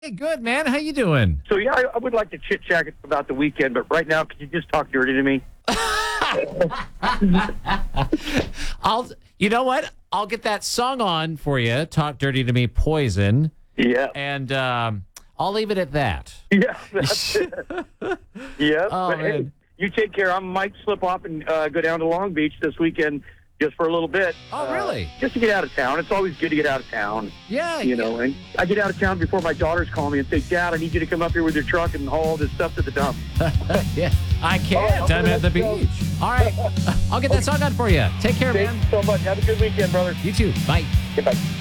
Hey, good, man. How you doing? So, yeah, I would like to chit-chat about the weekend, but right now, could you just talk dirty to me? You know what? I'll get that song on for you. Talk Dirty to Me, Poison. Yeah. And I'll leave it at that. Yeah, that's it. Yeah. Oh, but, hey, man. you take care. I might slip off and go down to Long Beach this weekend just for a little bit. Oh, really? Just to get out of town. It's always good to get out of town. Yeah. You know, and I get out of town before my daughters call me and say, Dad, I need you to come up here with your truck and haul all this stuff to the dump. Yeah. I can't. I'm at the beach. All right. I'll get that song on for you. Take care, Thank man. you so much. Have a good weekend, brother. You too. Bye. Goodbye.